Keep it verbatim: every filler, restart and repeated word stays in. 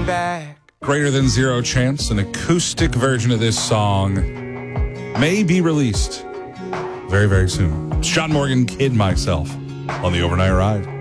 looking back. Greater Than Zero Chance, an acoustic version of this song, may be released very, very soon. It's John Morgan, Kid Myself, on the Overnight Ride.